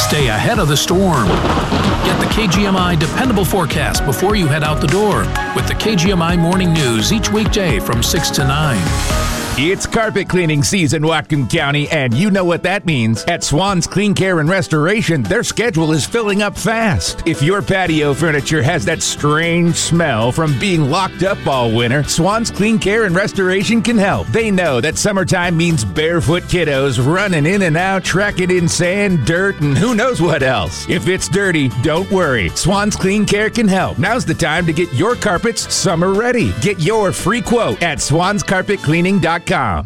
Stay ahead of the storm. Get the KGMI dependable forecast before you head out the door with the KGMI Morning News each weekday from 6 to 9. It's carpet cleaning season, Whatcom County, and you know what that means. At Swan's Clean Care and Restoration, their schedule is filling up fast. If your patio furniture has that strange smell from being locked up all winter, Swan's Clean Care and Restoration can help. They know that summertime means barefoot kiddos running in and out, tracking in sand, dirt, and who knows what else. If it's dirty, don't worry. Swan's Clean Care can help. Now's the time to get your carpets summer ready. Get your free quote at swanscarpetcleaning.com.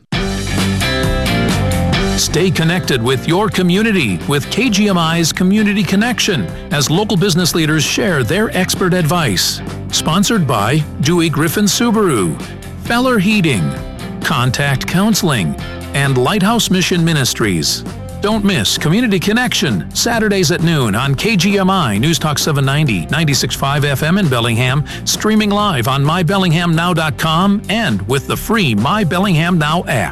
Stay connected with your community with KGMI's Community Connection as local business leaders share their expert advice. Sponsored by Dewey Griffin Subaru, Feller Heating, Contact Counseling, and Lighthouse Mission Ministries. Don't miss Community Connection, Saturdays at noon on KGMI News Talk 790, 96.5 FM in Bellingham, streaming live on mybellinghamnow.com and with the free My Bellingham Now app.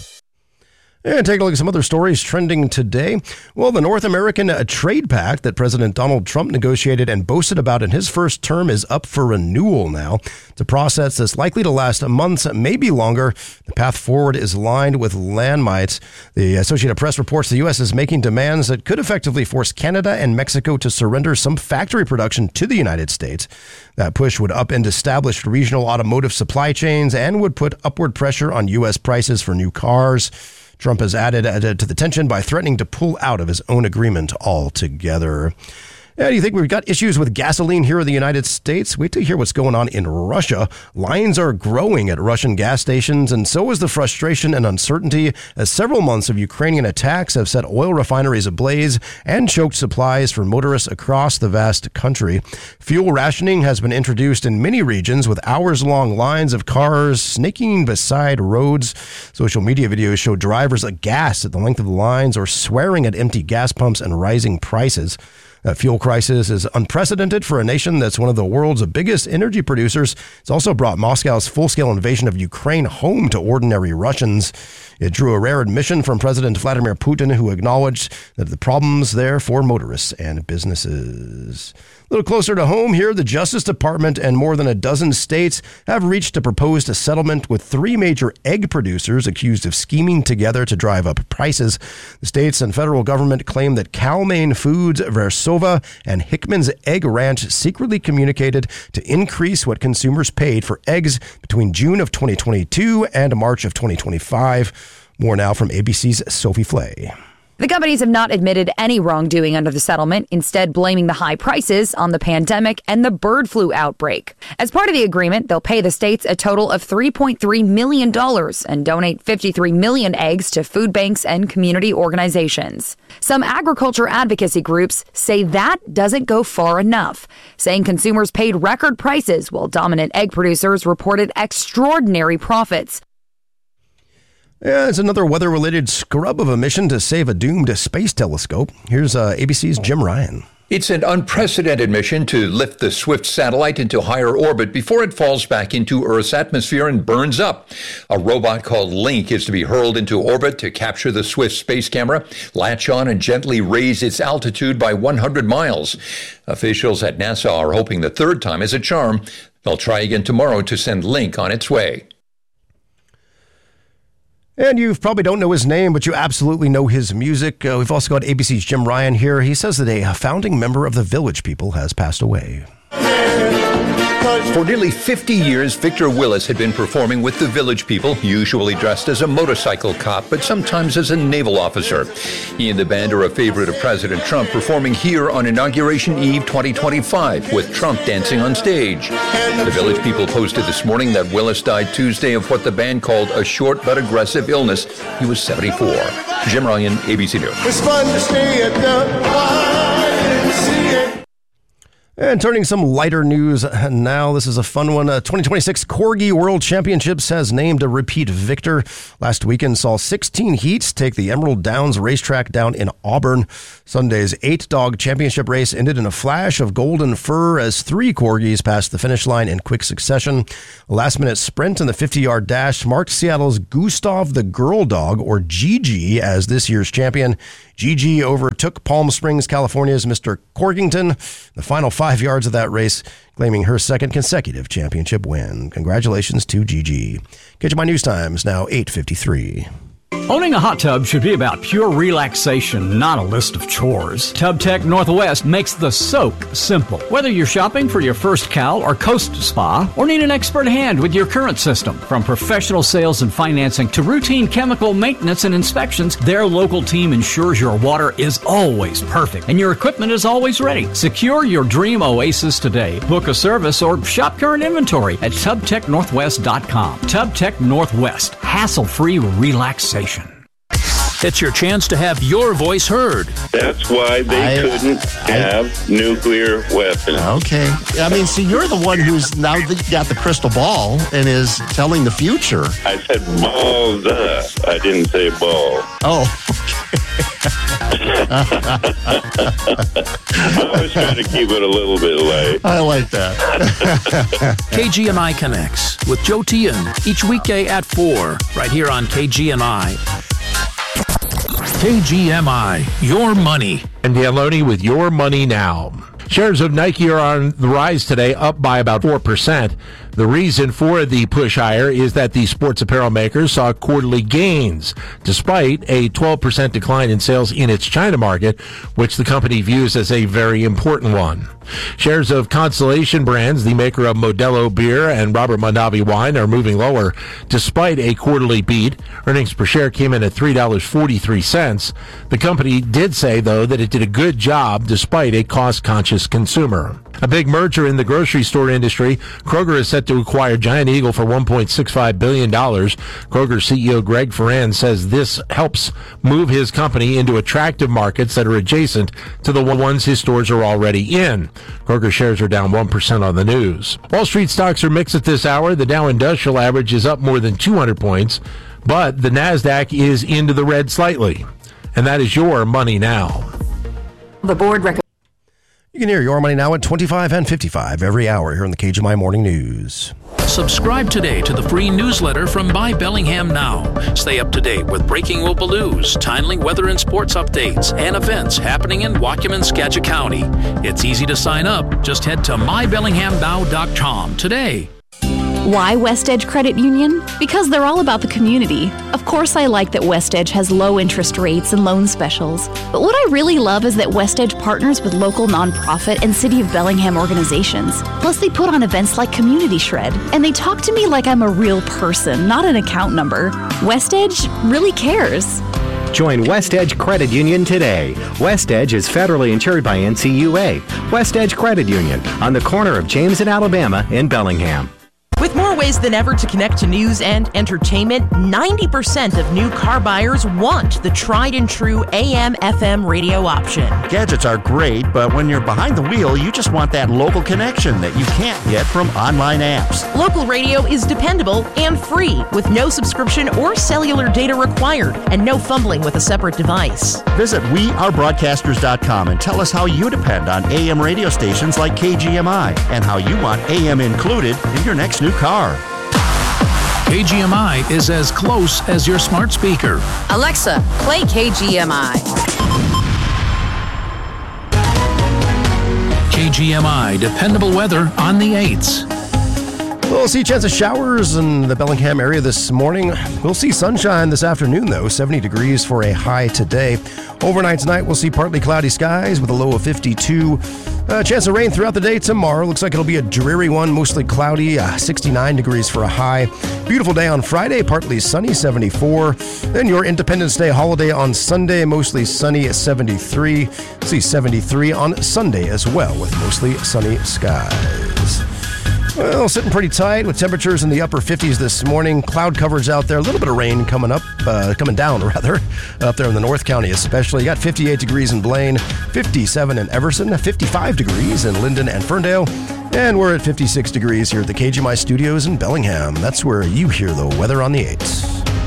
And take a look at some other stories trending today. Well, the North American Trade Pact that President Donald Trump negotiated and boasted about in his first term is up for renewal now. It's a process that's likely to last months, maybe longer. The path forward is lined with landmines. The Associated Press reports the U.S. is making demands that could effectively force Canada and Mexico to surrender some factory production to the United States. That push would upend established regional automotive supply chains and would put upward pressure on U.S. prices for new cars. Trump has added to the tension by threatening to pull out of his own agreement altogether. Yeah, do you think we've got issues with gasoline here in the United States? Wait to hear what's going on in Russia. Lines are growing at Russian gas stations, and so is the frustration and uncertainty as several months of Ukrainian attacks have set oil refineries ablaze and choked supplies for motorists across the vast country. Fuel rationing has been introduced in many regions with hours-long lines of cars snaking beside roads. Social media videos show drivers aghast at the length of the lines or swearing at empty gas pumps and rising prices. That fuel crisis is unprecedented for a nation that's one of the world's biggest energy producers. It's also brought Moscow's full-scale invasion of Ukraine home to ordinary Russians. It drew a rare admission from President Vladimir Putin, who acknowledged that the problem's there for motorists and businesses. A little closer to home here, the Justice Department and more than a dozen states have reached a proposed settlement with three major egg producers accused of scheming together to drive up prices. The states and federal government claim that Cal-Maine Foods, Versova, and Hickman's Egg Ranch secretly communicated to increase what consumers paid for eggs between June of 2022 and March of 2025. More now from ABC's Sophie Flay. The companies have not admitted any wrongdoing under the settlement, instead blaming the high prices on the pandemic and the bird flu outbreak. As part of the agreement, they'll pay the states a total of $3.3 million and donate 53 million eggs to food banks and community organizations. Some agriculture advocacy groups say that doesn't go far enough, saying consumers paid record prices while dominant egg producers reported extraordinary profits. Yeah, it's another weather-related scrub of a mission to save a doomed space telescope. Here's ABC's Jim Ryan. It's an unprecedented mission to lift the Swift satellite into higher orbit before it falls back into Earth's atmosphere and burns up. A robot called Link is to be hurled into orbit to capture the Swift space camera, latch on, and gently raise its altitude by 100 miles. Officials at NASA are hoping the third time is a charm. They'll try again tomorrow to send Link on its way. And you probably don't know his name, but you absolutely know his music. We've also got ABC's Jim Ryan here. He says that a founding member of the Village People has passed away. For nearly 50 years, Victor Willis had been performing with the Village People, usually dressed as a motorcycle cop, but sometimes as a naval officer. He and the band are a favorite of President Trump, performing here on Inauguration Eve 2025, with Trump dancing on stage. The Village People posted this morning that Willis died Tuesday of what the band called a short but aggressive illness. He was 74. Jim Ryan, ABC News. It's fun to stay at the YMCA. And turning some lighter news now, this is a fun one. 2026 Corgi World Championships has named a repeat victor. Last weekend saw 16 heats take the Emerald Downs racetrack down in Auburn. Sunday's 8-dog championship race ended in a flash of golden fur as 3 Corgis passed the finish line in quick succession. A last-minute sprint in the 50-yard dash marked Seattle's Gustav the Girl Dog, or Gigi, as this year's champion. Gigi overtook Palm Springs, California's Mr. Corkington, the final 5 yards of that race, claiming her second consecutive championship win. Congratulations to Gigi. KGMI News Times, now 8:53. Owning a hot tub should be about pure relaxation, not a list of chores. TubTech Northwest makes the soak simple. Whether you're shopping for your first Cal or Coast Spa, or need an expert hand with your current system, from professional sales and financing to routine chemical maintenance and inspections, their local team ensures your water is always perfect and your equipment is always ready. Secure your dream oasis today. Book a service or shop current inventory at TubTechNorthwest.com. TubTech Northwest. Hassle-free relaxation. It's your chance to have your voice heard. That's why they couldn't have nuclear weapons. Okay. I mean, see, you're the one who's now got the crystal ball and is telling the future. I said balls. I didn't say ball. Oh, I was trying to keep it a little bit light. I like that. KGMI Connects with Joe Tian each weekday at 4, right here on KGMI. KGMI, your money. And Danloni with Your Money Now. Shares of Nike are on the rise today, up by about 4%. The reason for the push higher is that the sports apparel makers saw quarterly gains, despite a 12% decline in sales in its China market, which the company views as a very important one. Shares of Constellation Brands, the maker of Modelo Beer and Robert Mondavi Wine, are moving lower, despite a quarterly beat. Earnings per share came in at $3.43. The company did say, though, that it did a good job despite a cost-conscious consumer. A big merger in the grocery store industry. Kroger is set to acquire Giant Eagle for $1.65 billion. Kroger CEO Greg Foran says this helps move his company into attractive markets that are adjacent to the ones his stores are already in. Kroger shares are down 1% on the news. Wall Street stocks are mixed at this hour. The Dow Industrial Average is up more than 200 points, but the NASDAQ is into the red slightly. And that is Your Money Now. The board recommends. You can hear Your Money Now at 25 and 55 every hour here in the KGMI Morning News. Subscribe today to the free newsletter from Buy Bellingham Now. Stay up to date with breaking Whoopaloos, timely weather and sports updates, and events happening in Waukegan, Skagit County. It's easy to sign up. Just head to mybellinghamnow.com today. Why West Edge Credit Union? Because they're all about the community. Of course, I like that West Edge has low interest rates and loan specials. But what I really love is that West Edge partners with local nonprofit and City of Bellingham organizations. Plus, they put on events like Community Shred. And they talk to me like I'm a real person, not an account number. West Edge really cares. Join West Edge Credit Union today. West Edge is federally insured by NCUA. West Edge Credit Union on the corner of James and Alabama in Bellingham. With more ways than ever to connect to news and entertainment, 90% of new car buyers want the tried and true AM/FM radio option. Gadgets are great, but when you're behind the wheel, you just want that local connection that you can't get from online apps. Local radio is dependable and free, with no subscription or cellular data required, and no fumbling with a separate device. Visit wearebroadcasters.com and tell us how you depend on AM radio stations like KGMI and how you want AM included in your next new car. KGMI is as close as your smart speaker. Alexa, play KGMI. KGMI, dependable weather on the 8s. We'll see a chance of showers in the Bellingham area this morning. We'll see sunshine this afternoon, though. 70 degrees for a high today. Overnight tonight, we'll see partly cloudy skies with a low of 52. Chance of rain throughout the day tomorrow. Looks like it'll be a dreary one, mostly cloudy. 69 degrees for a high. Beautiful day on Friday, partly sunny, 74. Then your Independence Day holiday on Sunday, mostly sunny at 73. See 73 on Sunday as well, with mostly sunny skies. Well, sitting pretty tight with temperatures in the upper 50s this morning. Cloud coverage out there. A little bit of rain coming down, up there in the North County especially. You got 58 degrees in Blaine, 57 in Everson, 55 degrees in Linden and Ferndale, and we're at 56 degrees here at the KGMI studios in Bellingham. That's where you hear the weather on the 8s.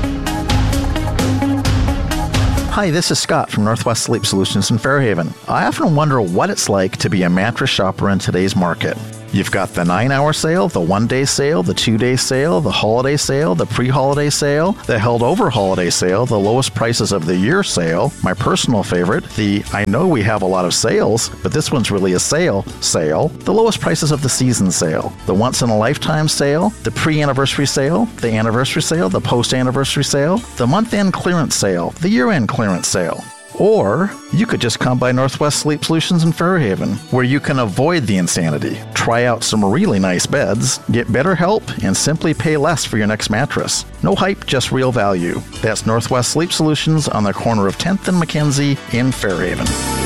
Hi, this is Scott from Northwest Sleep Solutions in Fairhaven. I often wonder what it's like to be a mattress shopper in today's market. You've got the 9-hour sale, the 1-day sale, the 2-day sale, the holiday sale, the pre-holiday sale, the held over holiday sale, the lowest prices of the year sale, my personal favorite, the I know we have a lot of sales, but this one's really a sale, the lowest prices of the season sale, the once in a lifetime sale, the pre-anniversary sale, the anniversary sale, the post-anniversary sale, the month-end clearance sale, the year-end clearance sale. Or you could just come by Northwest Sleep Solutions in Fairhaven, where you can avoid the insanity, try out some really nice beds, get better help, and simply pay less for your next mattress. No hype, just real value. That's Northwest Sleep Solutions on the corner of 10th and Mackenzie in Fairhaven.